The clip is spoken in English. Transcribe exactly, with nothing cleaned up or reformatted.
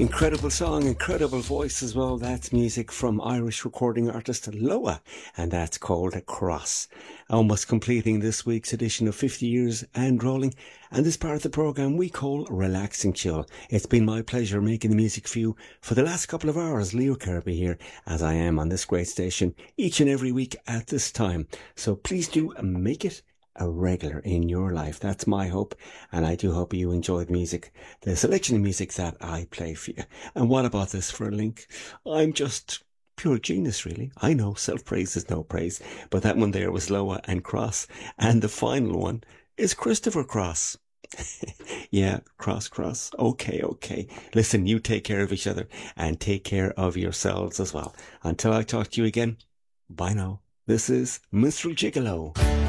Incredible song, incredible voice as well. That's music from Irish recording artist Loa, and that's called Cross. Almost completing this week's edition of fifty years and rolling, and this part of the programme we call Relaxing Chill. It's been my pleasure making the music for you for the last couple of hours. Leo Kirby here, as I am on this great station each and every week at this time. So please do make it a regular in your life. That's my hope, and I do hope you enjoyed music, the selection of music that I play for you. And what about this for a link? I'm just pure genius, really. I know self-praise is no praise, but that one there was Loa and Cross, and the final one is Christopher Cross. Yeah, cross, cross. Okay, okay. Listen, you take care of each other and take care of yourselves as well. Until I talk to you again, bye now. This is Mister Gigolo.